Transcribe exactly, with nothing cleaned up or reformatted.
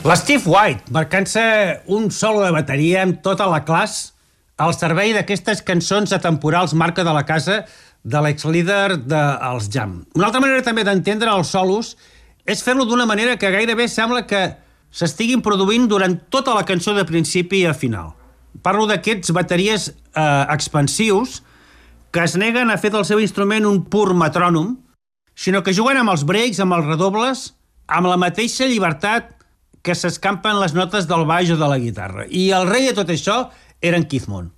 L'Steve White, marcant-se un solo de bateria amb tota la classe al servei d'aquestes cançons atemporals marca de la casa de l'ex-líder dels Jam. Una altra manera també d'entendre els solos és fer-lo d'una manera que gairebé sembla que s'estiguin produint durant tota la cançó de principi a final. Parlo d'aquests bateries eh, expansius que es neguen a fer del seu instrument un pur metrònom, sinó que juguen amb els breaks, amb els redobles, amb la mateixa llibertat que s'escampen les notes del baix o de la guitarra. I el rei de tot això era en Keith Moon.